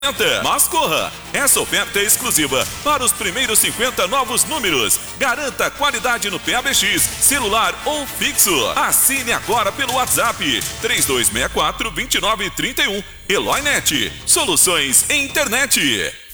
Mas corra! Essa oferta é exclusiva para os primeiros 50 novos números. Garanta qualidade no PABX, celular ou fixo. Assine agora pelo WhatsApp 3264-2931. Eloy Net, soluções em internet.